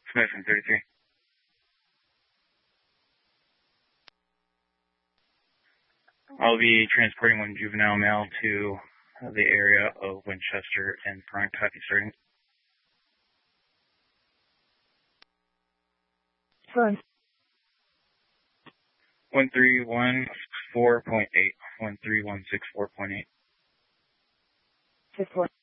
Smith from 33. I'll be transporting one juvenile male to the area of Winchester and Pahrump starting. Sorry. 1314.8. 1314.8. 6-4.